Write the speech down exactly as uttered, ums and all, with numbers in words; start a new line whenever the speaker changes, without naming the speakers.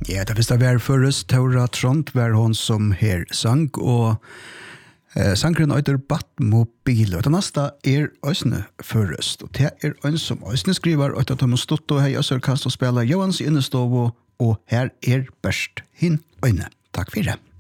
Ja, det visste var først Tora Trond var hon som her sang, og eh, sangren øyder Batmobil, og det neste er Øysne først, og det er en som Øysne skriver, og det er Thomas Stotto, hei Øysne kast og spiller Johans Innestovo, og her er Børst hin Øyne. Takk for det.